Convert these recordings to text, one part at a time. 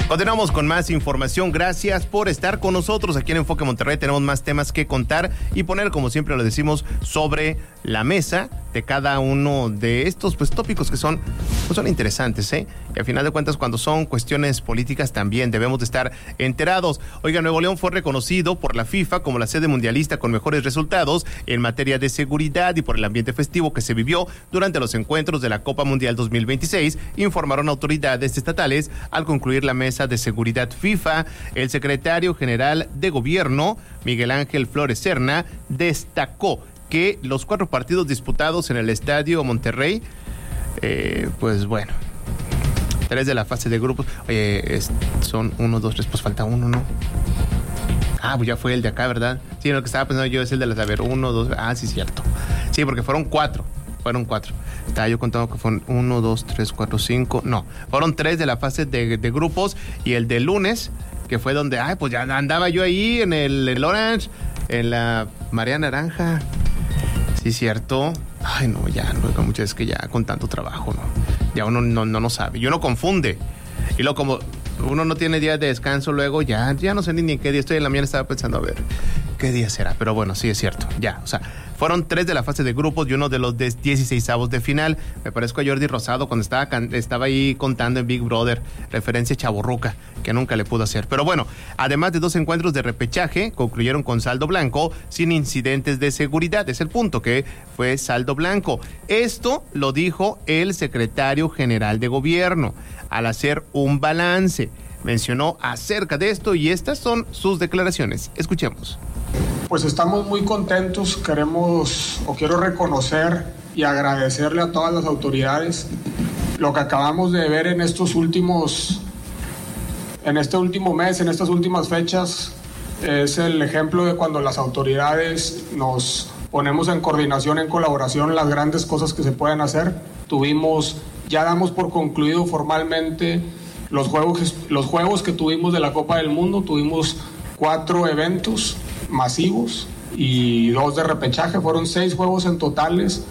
Continuamos con más información. Gracias por estar con nosotros aquí en Enfoque Monterrey. Tenemos más temas que contar y poner, como siempre lo decimos, sobre la mesa de cada uno de estos tópicos que son interesantes, ¿eh? Y al final de cuentas, cuando son cuestiones políticas, también debemos de estar enterados. Oiga, Nuevo León fue reconocido por la FIFA como la sede mundialista con mejores resultados en materia de seguridad y por el ambiente festivo que se vivió durante los encuentros de la Copa Mundial 2026, informaron autoridades estatales al concluir la mesa de seguridad FIFA. El secretario general de Gobierno, Miguel Ángel Flores Serna, destacó que los 4 partidos disputados en el Estadio Monterrey, 3 de la fase de grupos, son 1, 2, 3, pues falta uno, ¿no? Pues ya fue el de acá, ¿verdad? Sí, lo que estaba pensando yo es el de las, 1, 2, sí, cierto. Sí, porque fueron 4. Estaba yo contando que fueron 1, 2, 3, 4, 5, no, fueron 3 de la fase de grupos, y el de lunes, que fue donde, pues ya andaba yo ahí en el Orange, en la Marea Naranja. Sí, cierto. No, muchas veces que ya con tanto trabajo, ¿no? Ya uno no sabe, y uno confunde. Y luego, como uno no tiene días de descanso, luego ya no sé ni en qué día estoy. En la mañana estaba pensando, a ver, ¿qué día será? Pero bueno, sí es cierto, fueron 3 de la fase de grupos y uno de los 16avos de final. Me parezco a Jordi Rosado cuando estaba ahí contando en Big Brother, referencia chavorruca, que nunca le pudo hacer. Pero bueno, además de 2 encuentros de repechaje, concluyeron con saldo blanco, sin incidentes de seguridad. Es el punto, que fue saldo blanco. Esto lo dijo el secretario general de Gobierno al hacer un balance. Mencionó acerca de esto y estas son sus declaraciones. Escuchemos. Pues estamos muy contentos, quiero reconocer y agradecerle a todas las autoridades lo que acabamos de ver en este último mes, en estas últimas fechas. Es el ejemplo de cuando las autoridades nos ponemos en coordinación, en colaboración, las grandes cosas que se pueden hacer. Ya damos por concluido formalmente los juegos que tuvimos de la Copa del Mundo. Tuvimos 4 eventos masivos y 2 de repechaje, fueron 6 juegos en totales,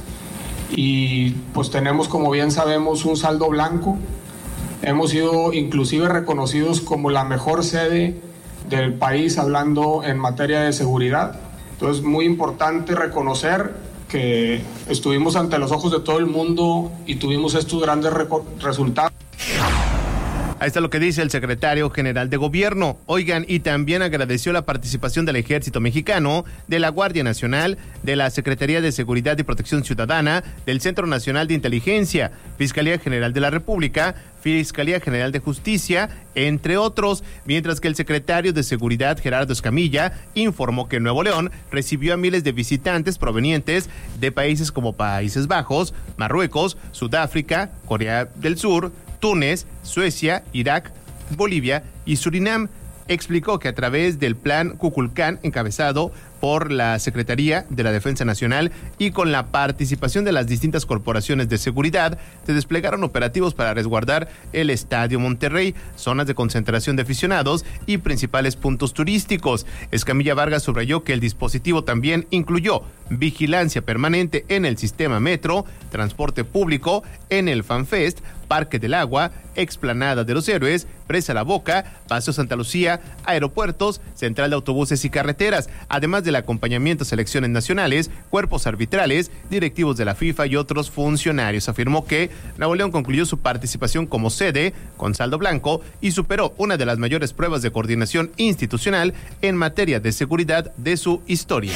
y pues tenemos, como bien sabemos, un saldo blanco. Hemos sido inclusive reconocidos como la mejor sede del país hablando en materia de seguridad. Entonces, muy importante reconocer que estuvimos ante los ojos de todo el mundo y tuvimos estos grandes resultados. Ahí está lo que dice el secretario general de Gobierno. Oigan, y también agradeció la participación del Ejército Mexicano, de la Guardia Nacional, de la Secretaría de Seguridad y Protección Ciudadana, del Centro Nacional de Inteligencia, Fiscalía General de la República, Fiscalía General de Justicia, entre otros, mientras que el secretario de Seguridad, Gerardo Escamilla, informó que Nuevo León recibió a miles de visitantes provenientes de países como Países Bajos, Marruecos, Sudáfrica, Corea del Sur, Túnez, Suecia, Irak, Bolivia y Surinam. Explicó que a través del plan Kukulcán, encabezado por la Secretaría de la Defensa Nacional y con la participación de las distintas corporaciones de seguridad, se desplegaron operativos para resguardar el Estadio Monterrey, zonas de concentración de aficionados y principales puntos turísticos. Escamilla Vargas subrayó que el dispositivo también incluyó vigilancia permanente en el sistema metro, transporte público, en el FanFest, Parque del Agua, Explanada de los Héroes, Presa La Boca, Paseo Santa Lucía, aeropuertos, central de autobuses y carreteras, además del acompañamiento a selecciones nacionales, cuerpos arbitrales, directivos de la FIFA y otros funcionarios. Afirmó que Nuevo León concluyó su participación como sede con saldo blanco y superó una de las mayores pruebas de coordinación institucional en materia de seguridad de su historia.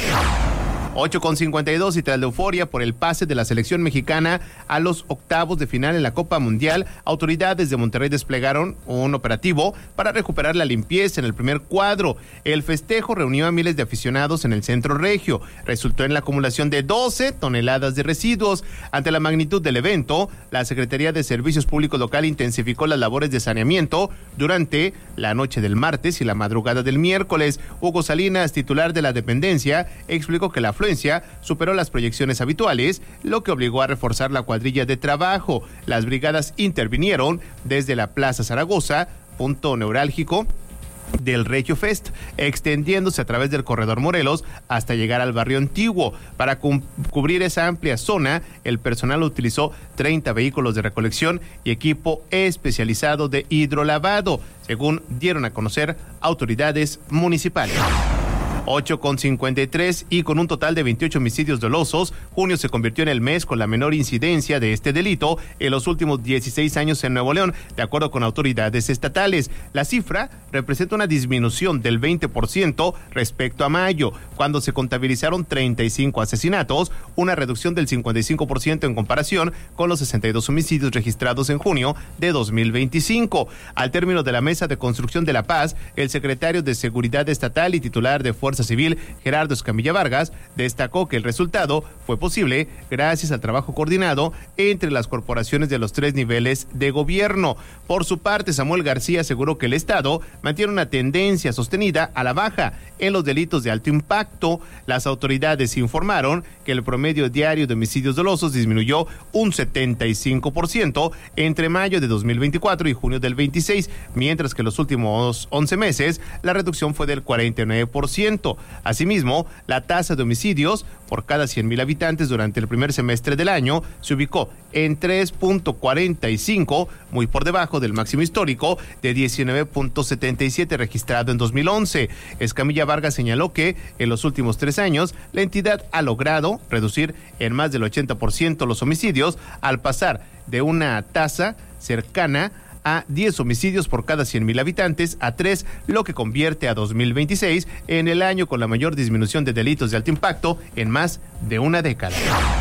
8:52, y tras la euforia por el pase de la selección mexicana a los octavos de final en la Copa Mundial, autoridades de Monterrey desplegaron un operativo para recuperar la limpieza en el primer cuadro. El festejo reunió a miles de aficionados en el centro regio. Resultó en la acumulación de 12 toneladas de residuos. Ante la magnitud del evento, la Secretaría de Servicios Públicos Local intensificó las labores de saneamiento durante la noche del martes y la madrugada del miércoles. Hugo Salinas, titular de la dependencia, explicó que la afluencia superó las proyecciones habituales, lo que obligó a reforzar la cuadrilla de trabajo. Las brigadas intervinieron desde la Plaza Zaragoza, punto neurálgico, del Regio Fest, extendiéndose a través del Corredor Morelos hasta llegar al barrio antiguo. Para cubrir esa amplia zona, el personal utilizó 30 vehículos de recolección y equipo especializado de hidrolavado, según dieron a conocer autoridades municipales. 8:53 y con un total de 28 homicidios dolosos, junio se convirtió en el mes con la menor incidencia de este delito en los últimos 16 años en Nuevo León, de acuerdo con autoridades estatales. La cifra representa una disminución del 20% respecto a mayo, cuando se contabilizaron 35 asesinatos, una reducción del 55% en comparación con los 62 homicidios registrados en junio de 2025. Al término de la mesa de construcción de la paz, el secretario de Seguridad Estatal y titular de Fuerza Civil, Gerardo Escamilla Vargas, destacó que el resultado fue posible gracias al trabajo coordinado entre las corporaciones de los 3 niveles de gobierno. Por su parte, Samuel García aseguró que el Estado mantiene una tendencia sostenida a la baja en los delitos de alto impacto. Las autoridades informaron que el promedio diario de homicidios dolosos disminuyó un 75% entre mayo de 2024 y junio del 26, mientras que en los últimos 11 meses la reducción fue del 49%. Asimismo, la tasa de homicidios por cada 100,000 habitantes durante el primer semestre del año se ubicó en 3.45, muy por debajo del máximo histórico de 19.77 registrado en 2011. Escamilla Vargas señaló que en los últimos 3 años la entidad ha logrado reducir en más del 80% los homicidios al pasar de una tasa cercana a 10 homicidios por cada 100,000 habitantes a 3, lo que convierte a 2026 en el año con la mayor disminución de delitos de alto impacto en más de una década.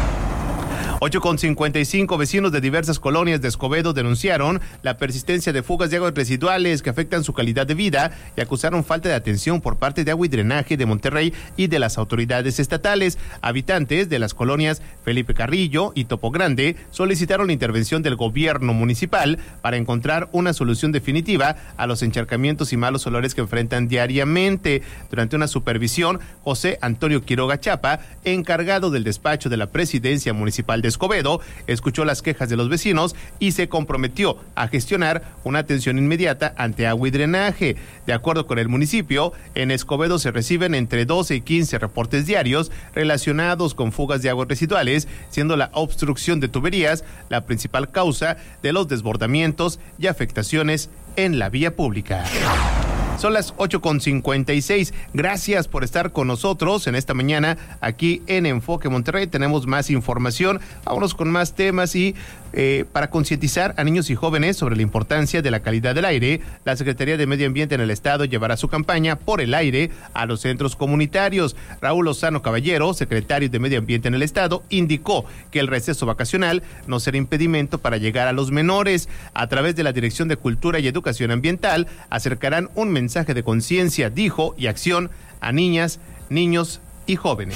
8:55, vecinos de diversas colonias de Escobedo denunciaron la persistencia de fugas de aguas residuales que afectan su calidad de vida y acusaron falta de atención por parte de Agua y Drenaje de Monterrey y de las autoridades estatales. Habitantes de las colonias Felipe Carrillo y Topo Grande solicitaron la intervención del gobierno municipal para encontrar una solución definitiva a los encharcamientos y malos olores que enfrentan diariamente. Durante una supervisión, José Antonio Quiroga Chapa, encargado del despacho de la presidencia municipal de Escobedo, escuchó las quejas de los vecinos y se comprometió a gestionar una atención inmediata ante Agua y Drenaje. De acuerdo con el municipio, en Escobedo se reciben entre 12 y 15 reportes diarios relacionados con fugas de aguas residuales, siendo la obstrucción de tuberías la principal causa de los desbordamientos y afectaciones en la vía pública. Son las 8:56. Gracias por estar con nosotros en esta mañana aquí en Enfoque Monterrey. Tenemos más información. Vámonos con más temas y para concientizar a niños y jóvenes sobre la importancia de la calidad del aire, la Secretaría de Medio Ambiente en el Estado llevará su campaña por el aire a los centros comunitarios. Raúl Lozano Caballero, secretario de Medio Ambiente en el Estado, indicó que el receso vacacional no será impedimento para llegar a los menores. A través de la Dirección de Cultura y Educación Ambiental acercarán un mensaje de conciencia, dijo, y acción a niñas, niños y jóvenes.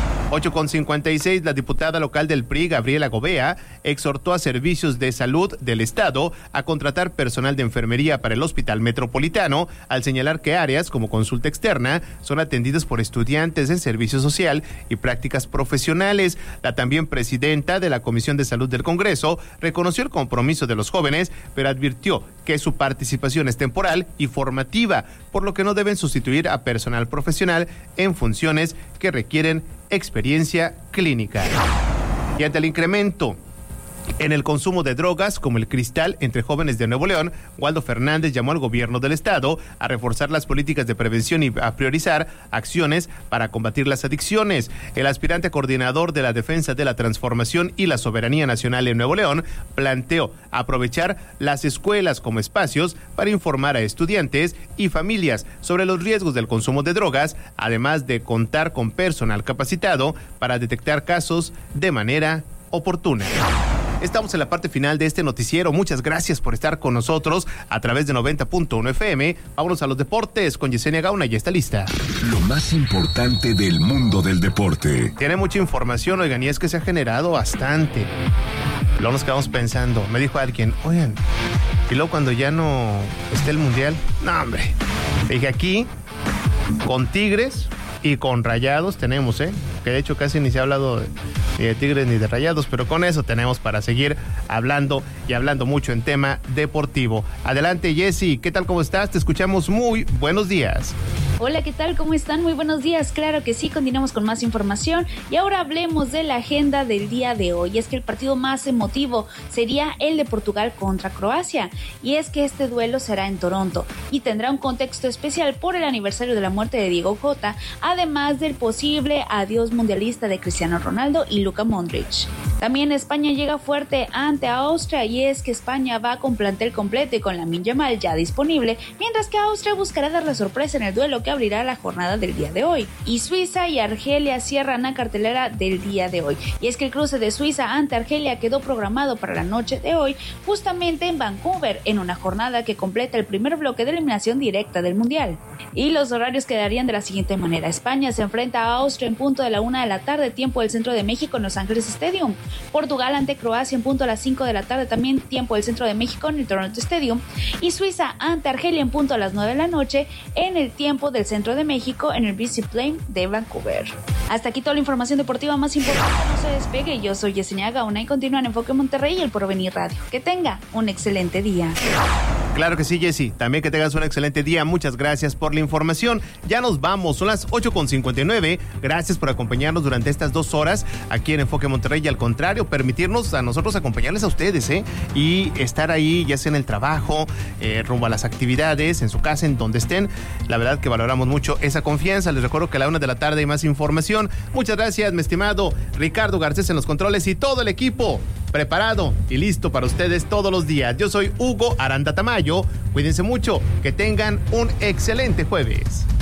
8:56, la diputada local del PRI, Gabriela Gobea, exhortó a servicios de salud del Estado a contratar personal de enfermería para el Hospital Metropolitano, al señalar que áreas como consulta externa son atendidas por estudiantes en servicio social y prácticas profesionales. La también presidenta de la Comisión de Salud del Congreso reconoció el compromiso de los jóvenes, pero advirtió que su participación es temporal y formativa, por lo que no deben sustituir a personal profesional en funciones que requieren experiencia clínica. Y ante el incremento en el consumo de drogas como el cristal entre jóvenes de Nuevo León, Waldo Fernández llamó al gobierno del estado a reforzar las políticas de prevención y a priorizar acciones para combatir las adicciones. El aspirante coordinador de la Defensa de la Transformación y la Soberanía Nacional en Nuevo León planteó aprovechar las escuelas como espacios para informar a estudiantes y familias sobre los riesgos del consumo de drogas, además de contar con personal capacitado para detectar casos de manera oportuna. Estamos en la parte final de este noticiero. Muchas gracias por estar con nosotros a través de 90.1 FM. Vámonos a los deportes con Yesenia Gauna. Ya está lista. Lo más importante del mundo del deporte. Tiene mucha información, oigan, y es que se ha generado bastante. Luego nos quedamos pensando. Me dijo alguien, oigan, y luego cuando ya no esté el mundial, no, hombre. Dije, aquí con Tigres y con Rayados tenemos, que de hecho casi ni se ha hablado ni de Tigres ni de Rayados, pero con eso tenemos para seguir hablando y hablando mucho en tema deportivo. Adelante, Jessy, ¿qué tal? ¿Cómo estás? Te escuchamos. Muy buenos días. Hola, ¿qué tal? ¿Cómo están? Muy buenos días. Claro que sí, continuamos con más información y ahora hablemos de la agenda del día de hoy. Es que el partido más emotivo sería el de Portugal contra Croacia y es que este duelo será en Toronto y tendrá un contexto especial por el aniversario de la muerte de Diego Jota, además del posible adiós mundialista de Cristiano Ronaldo y Luka Modric. También España llega fuerte ante Austria y es que España va con plantel completo y con Lamine Yamal ya disponible, mientras que Austria buscará dar la sorpresa en el duelo que abrirá la jornada del día de hoy. Y Suiza y Argelia cierran la cartelera del día de hoy. Y es que el cruce de Suiza ante Argelia quedó programado para la noche de hoy, justamente en Vancouver, en una jornada que completa el primer bloque de eliminación directa del Mundial. Y los horarios quedarían de la siguiente manera. España se enfrenta a Austria en punto de la 1 de la tarde, tiempo del Centro de México en Los Ángeles Stadium. Portugal ante Croacia en punto a las 5 de la tarde, también tiempo del Centro de México en el Toronto Stadium. Y Suiza ante Argelia en punto a las 9 de la noche en el tiempo del Centro de México en el BC Plain de Vancouver. Hasta aquí toda la información deportiva más importante. No se despegue. Yo soy Yesenia Gauna y continúan en Enfoque Monterrey y el Porvenir Radio. Que tenga un excelente día. Claro que sí, Jessy. También que tengas un excelente día. Muchas gracias por la información. Ya nos vamos. Son las 8:59. Gracias por acompañarnos durante estas 2 horas aquí en Enfoque Monterrey. Y al contrario, permitirnos a nosotros acompañarles a ustedes, y estar ahí, ya sea en el trabajo, rumbo a las actividades, en su casa, en donde estén. La verdad que valoramos mucho esa confianza. Les recuerdo que a la 1 de la tarde hay más información. Muchas gracias, mi estimado Ricardo Garcés en los controles y todo el equipo preparado y listo para ustedes todos los días. Yo soy Hugo Aranda Tamayo. Cuídense mucho. Que tengan un excelente jueves.